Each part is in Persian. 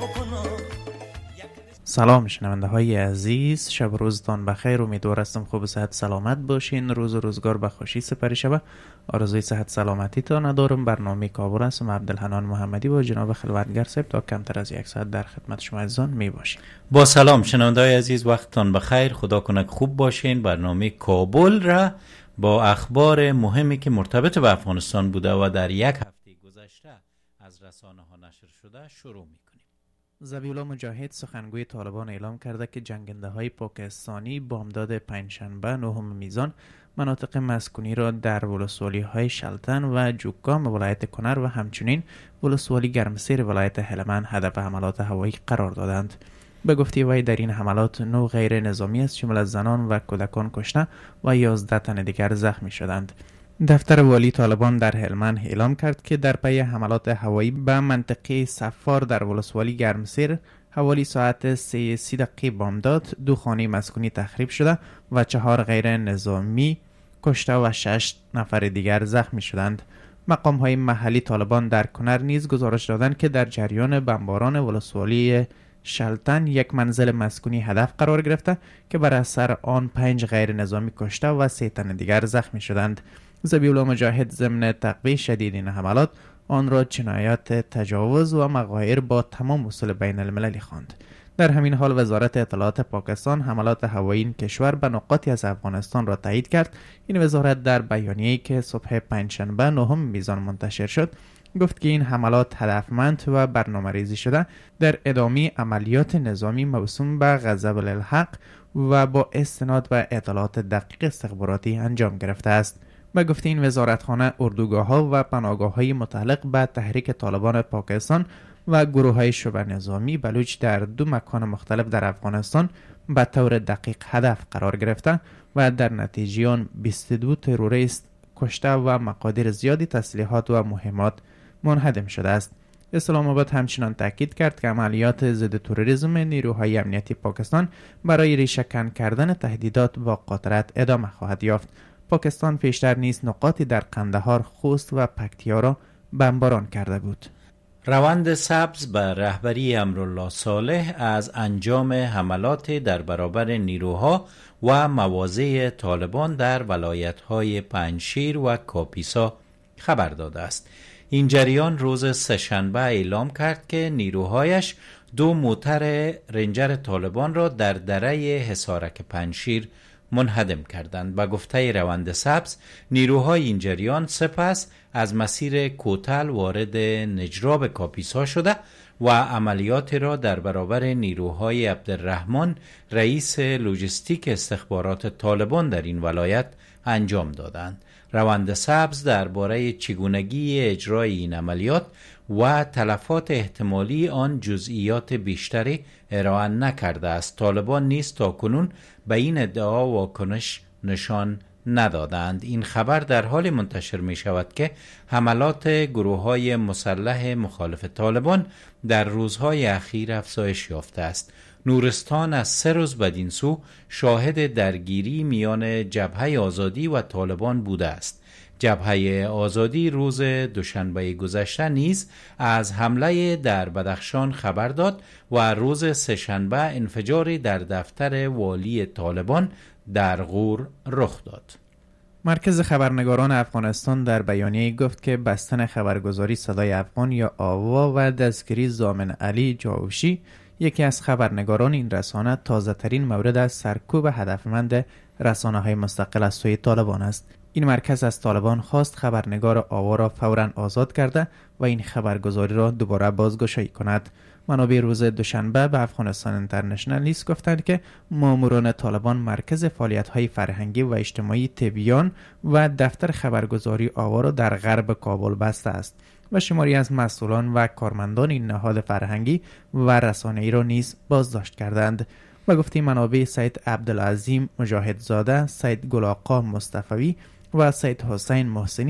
سلام شنونده های عزیز، شب روزتان بخیر. امیدوار هستم خوب صحت سلامت باشین. روز و روزگار به خوشی سپری شود. آرزوی صحت سلامتی تا ندارم. برنامه کابل هستم. عبدالحنان محمدی با جناب خلوتگر صاحب تا کمتر از یک ساعت در خدمت شما عزیزان می باشیم. با سلام شنونده های عزیز، وقتتان بخیر. خدا کنه خوب باشین. برنامه کابل را با اخبار مهمی که مرتبط به افغانستان بوده و در یک هفته گذشته از رسانه ها نشر شده شروع می کنیم. ذبیحالله مجاهد سخنگوی طالبان اعلام کرده که جنگنده های پاکستانی بامداد پنجشنبه 9 میزان مناطق مسکونی را در ولسوالی های شلتن و جوکام ولایت کنر و همچنین ولسوالی گرمسیر ولایت هلمند هدف حملات هوایی قرار دادند. به گفته وی در این حملات 9 غیر نظامی از جمله زنان و کودکان کشته و 11 تن دیگر زخمی شدند. دفتر والی طالبان در هلمند اعلام کرد که در پی حملات هوایی به منطقه صفار در ولسوالی گرمسیر حوالی ساعت 3:30 بامداد 2 خانه مسکونی تخریب شده و 4 غیر نظامی کشته و 6 نفر دیگر زخمی شدند. مقام های محلی طالبان در کنر نیز گزارش دادند که در جریان بمباران ولسوالی شلتن یک منزل مسکونی هدف قرار گرفته که بر اثر آن 5 غیر نظامی کشته و 3 تن دیگر زخمی شدند. ذبیحالله مجاهد ضمن تقویه شدید این حملات آن را جنایت تجاوز و مغایر با تمام اصول بین المللی خواند. در همین حال وزارت اطلاعات پاکستان حملات هوایی این کشور به نقاطی از افغانستان را تایید کرد. این وزارت در بیانیه‌ای که صبح پنجشنبه 9 میزان منتشر شد گفت که این حملات هدفمند و برنامه‌ریزی شده در ادامه عملیات نظامی موسوم به غضب الحق و با استناد به اطلاعات دقیق استخباراتی انجام گرفته است. به گفته این وزارتخانه اردوگاه‌ها و پناهگاه‌های متعلق به تحریک طالبان پاکستان و گروه‌های شبه نظامی بلوچ در 2 مکان مختلف در افغانستان به طور دقیق هدف قرار گرفته و در نتیجه آن 22 تروریست کشته و مقادیر زیادی تسلیحات و مهمات منهدم شده است. اسلام آباد همچنان تاکید کرد که عملیات ضد تروریسم نیروهای امنیتی پاکستان برای ریشه‌کن کردن تهدیدات با قاطرت ادامه خواهد یافت. پاکستان پیشتر نیز نقاطی در قندهار، خوست و پکتیا را بمباران کرده بود. روند سبز به رهبری امرالله صالح از انجام حملات در برابر نیروها و مواضع طالبان در ولایت‌های پنجشیر و کاپیسا خبر داده است. این جریان روز سه‌شنبه اعلام کرد که نیروهایش 2 موتر رنجر طالبان را در دره حصارک پنجشیر منهدم کردند. با گفته روند سبز نیروهای این جریان سپس از مسیر کوتل وارد نجراب کاپیسا شده و عملیات را در برابر نیروهای عبدالرحمن رئیس لوجستیک استخبارات طالبان در این ولایت انجام دادند. روند سبز درباره چگونگی اجرای این عملیات و تلفات احتمالی آن جزئیات بیشتری ارائه نکرده است. طالبان نیز تاکنون به این ادعا واکنش نشان ندادند. این خبر در حال منتشر می شود که حملات گروه‌های مسلح مخالف طالبان در روزهای اخیر افزایش یافته است. نورستان از 3 روز بدین سو شاهد درگیری میان جبهه آزادی و طالبان بوده است. جبهه آزادی روز دوشنبه گذشته نیز از حمله در بدخشان خبر داد و روز سه‌شنبه انفجاری در دفتر والی طالبان در غور رخ داد. مرکز خبرنگاران افغانستان در بیانیه گفت که بستن خبرگزاری صدای افغان یا آوا و دستگیری ضامن علی جاوشی یکی از خبرنگاران این رسانه تازه ترین مورد از سرکوب هدفمند رسانه های مستقل از سوی طالبان است. این مرکز از طالبان خواست خبرنگار آوا را فوراً آزاد کرده و این خبرگزاری را دوباره بازگشایی کند. منابع روز دوشنبه به افغانستان اینترنشنال نیز گفتند که ماموران طالبان مرکز فعالیت‌های فرهنگی و اجتماعی تبیان و دفتر خبرگزاری آوا را در غرب کابل بسته است و شماری از مسئولان و کارمندان این نهاد فرهنگی و رسانه‌ای را نیز بازداشت کردند. و گفته منابع سید عبدالعظیم مجاهدزاده، سید گل آقا مصطفی و سید حسین محسنی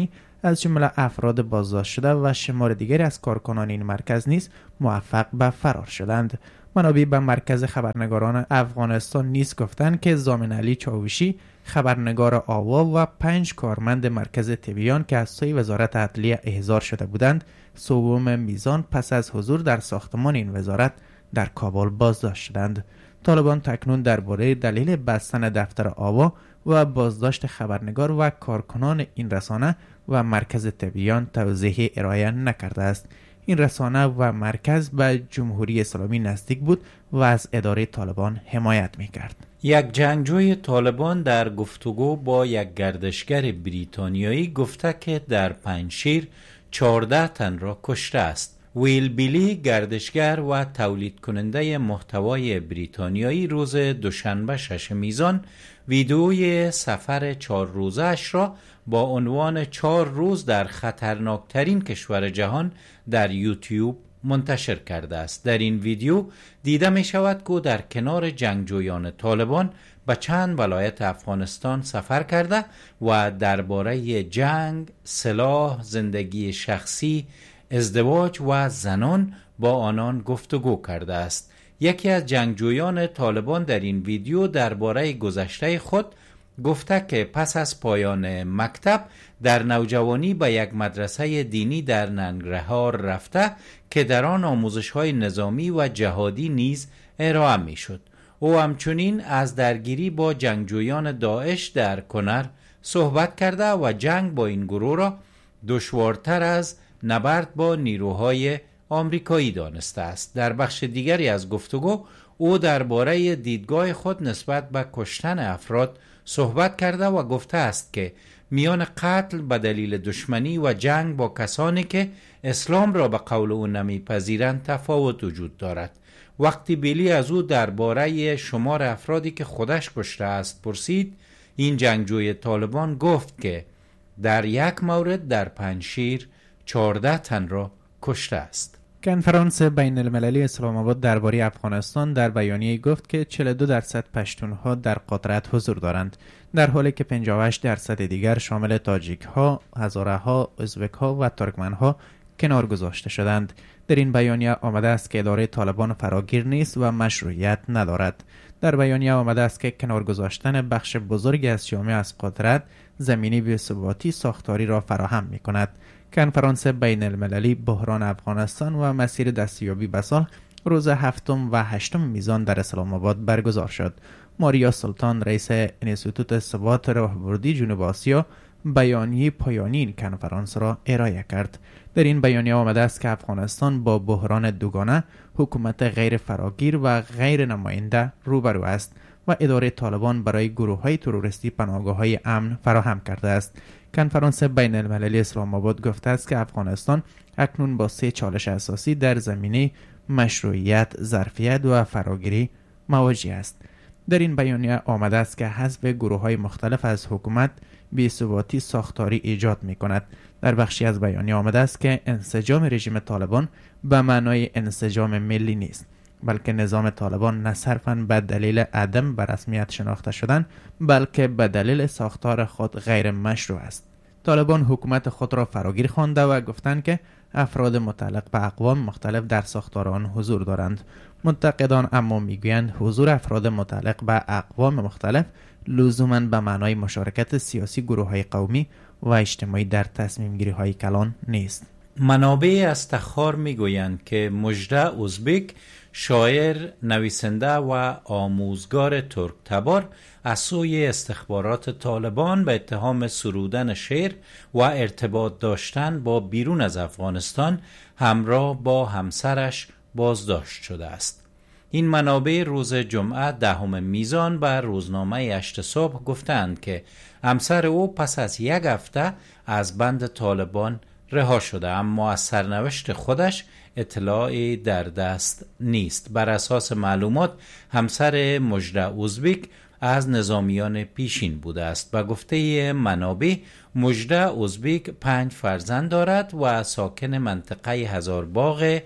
از جمله افراد بازداشت شده و شمار دیگری از کارکنان این مرکز نیز موفق به فرار شدند. منابع به مرکز خبرنگاران افغانستان نیز گفتند که ضامن علی چاوشی، خبرنگار آوا و 5 کارمند مرکز تبیان که از سوی وزارت عدلیه احضار شده بودند، صوبم میزان پس از حضور در ساختمان این وزارت در کابل بازداشت شدند. طالبان تکنون درباره دلیل بستن دفتر آوا و بازداشت خبرنگار و کارکنان این رسانه و مرکز تبیان توضیح ارائه نکرده است. این رسانه و مرکز به جمهوری اسلامی نزدیک بود و از اداره طالبان حمایت می‌کرد. یک جنگجوی طالبان در گفتگو با یک گردشگر بریتانیایی گفته که در پنجشیر 14 تن را کشته است. ویل بیلی، گردشگر و تولید کننده محتوای بریتانیایی، روز دوشنبه 6 میزان ویدئوی سفر 4 روزه‌اش را با عنوان 4 روز در خطرناکترین کشور جهان در یوتیوب منتشر کرده است. در این ویدیو دیده می شود که در کنار جنگجویان طالبان به چند ولایت افغانستان سفر کرده و درباره جنگ، سلاح، زندگی شخصی، ازدواج و زنان با آنان گفتگو کرده است. یکی از جنگجویان طالبان در این ویدیو درباره گذشته خود گفته که پس از پایان مکتب در نوجوانی به یک مدرسه دینی در ننگرهار رفته که در آن آموزش‌های نظامی و جهادی نیز ارائه می‌شد. او همچنین از درگیری با جنگجویان داعش در کنر صحبت کرده و جنگ با این گروه را دشوارتر از نبرد با نیروهای آمریکایی دانسته است. در بخش دیگری از گفتگو او درباره دیدگاه خود نسبت به کشتن افراد صحبت کرده و گفته است که میان قتل به دلیل دشمنی و جنگ با کسانی که اسلام را به قول او نمیپذیرند تفاوت وجود دارد. وقتی بیلی از او درباره شمار افرادی که خودش کشته است پرسید، این جنگجوی طالبان گفت که در یک مورد در پنجشیر 14 تن را کشته است. کنفرانس بین المللی اسلام آباد درباره افغانستان در بیانیه گفت که 42% پشتونها در قدرت حضور دارند، در حالی که 58% دیگر شامل تاجیک ها، هزاره ها، ازبک ها و ترکمن ها کنار گذاشته شدند. در این بیانیه آمده است که اداره طالبان فراگیر نیست و مشروعیت ندارد. در بیانیه آمده است که کنار گذاشتن بخش بزرگی از جامعه از قدرت زمینی بی‌ثباتی ساختاری را فراهم می کند. کنفرانس بین المللی بحران افغانستان و مسیر دستیابی به صلح روز 7 و 8 میزان در اسلام آباد برگزار شد. ماریا سلطان، رئیس انستیتوت ثبات راهبردی جنوب آسیا، بیانیه پایانی این کنفرانس را ارائه کرد. در این بیانیه آمده است که افغانستان با بحران دوگانه، حکومت غیر فراگیر و غیر نماینده روبرو است و اداره طالبان برای گروه‌های تروریستی پناهگاه‌های امن فراهم کرده است. کنفرانس بین المللی اسلام آباد گفته است که افغانستان اکنون با 3 چالش اساسی در زمینه مشروعیت، ظرفیت و فراگیری مواجه است. در این بیانیه آمده است که حذف گروه‌های مختلف از حکومت بی‌ثباتی ساختاری ایجاد می‌کند. در بخشی از بیانیه آمده است که انسجام رژیم طالبان به معنای انسجام ملی نیست، بلکه نظام طالبان نه صرفاً به دلیل عدم به رسمیت شناخته شدن، بلکه به دلیل ساختار خود غیر مشروع است. طالبان حکومت خود را فراگیر خوانده و گفتند که افراد متعلق به اقوام مختلف در ساختار آن حضور دارند. منتقدان اما میگویند حضور افراد متعلق به اقوام مختلف لزوماً به معنای مشارکت سیاسی گروه‌های قومی و اجتماعی در تصمیم گیری های کلان نیست. منابع از تخار میگویند که مژده ازبک، شاعر، نویسنده و آموزگار ترک تبار از سوی استخبارات طالبان به اتهام سرودن شعر و ارتباط داشتن با بیرون از افغانستان همراه با همسرش بازداشت شده است. این منابع روز جمعه 10 میزان به روزنامه 8 صبح گفتند که همسر او پس از 1 هفته از بند طالبان رها شده، اما از سرنوشت خودش اطلاعی در دست نیست. بر اساس معلومات همسر مژده ازبک از نظامیان پیشین بوده است. به گفته منابع مژده ازبک 5 فرزند دارد و ساکن منطقه هزارباغ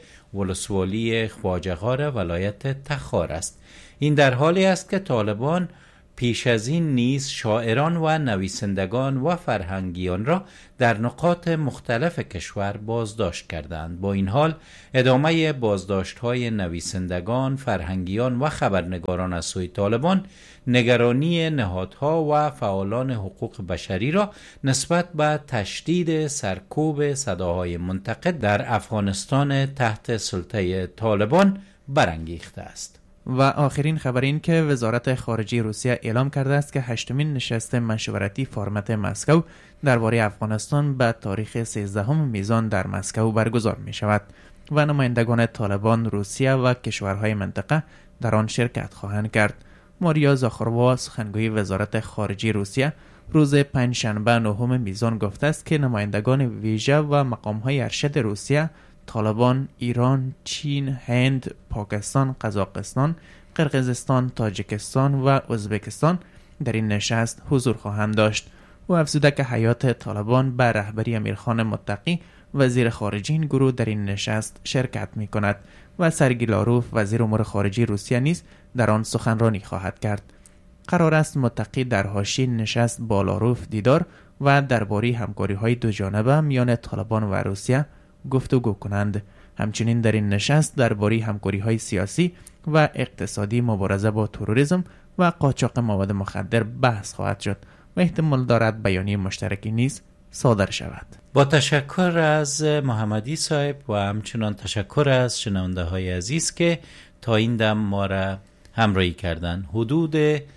ولسوالی خواجه‌غار ولایت تخار است. این در حالی است که طالبان پیش از این نیز شاعران و نویسندگان و فرهنگیان را در نقاط مختلف کشور بازداشت کردند. با این حال ادامه بازداشت‌های نویسندگان، فرهنگیان و خبرنگاران از سوی طالبان نگرانی نهادها و فعالان حقوق بشری را نسبت به تشدید سرکوب صداهای منتقد در افغانستان تحت سلطه طالبان برانگیخته است. و آخرین خبر این که وزارت خارجه روسیه اعلام کرده است که 8مین نشست مشورتی فرمت مسکو درباره افغانستان به تاریخ 13 میزان در مسکو برگزار می شود و نمایندگان طالبان، روسیه و کشورهای منطقه در آن شرکت خواهند کرد. ماریا زاخاروا، سخنگوی وزارت خارجه روسیه، روز پنجشنبه 9 میزان گفته است که نمایندگان ویژه و مقام‌های ارشد روسیه، طالبان، ایران، چین، هند، پاکستان، قزاقستان، قرقیزستان، تاجیکستان و ازبکستان در این نشست حضور خواهند داشت. او افزوده که هیئت طالبان به رهبری امیرخان متقی وزیر خارجه این گروه در این نشست شرکت می کند و سرگی لاروف وزیر امور خارجه روسیه نیز در آن سخنرانی خواهد کرد. قرار است متقی در حاشیه نشست با لاروف دیدار و درباره همکاری‌های دوجانبه میان طالبان و روسیه گفتگو کنند. همچنین در این نشست درباره همکاری‌های سیاسی و اقتصادی، مبارزه با تروریسم و قاچاق مواد مخدر بحث خواهد شد و احتمال دارد بیانیه مشترکی نیز صادر شود. با تشکر از محمدی صاحب و همچنان تشکر از شنونده های عزیز که تا این دم ما را همراهی کردند. حدود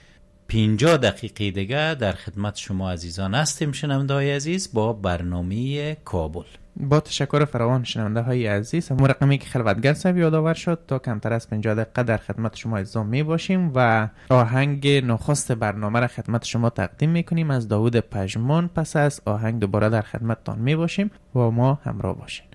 50 دقیقه دیگه در خدمت شما عزیزان هستیم شنونده های عزیز با برنامه کابل. با تشکر فراوان شنونده های عزیز، همون رقمی که خلوتگر صاحب یادآور شد تا کمتر از 50 دقیقه در خدمت شما عزیزان می باشیم و آهنگ نخست برنامه را خدمت شما تقدیم می کنیم از داوود پژمان. پس از آهنگ دوباره در خدمتتان می باشیم و ما همراه باشیم.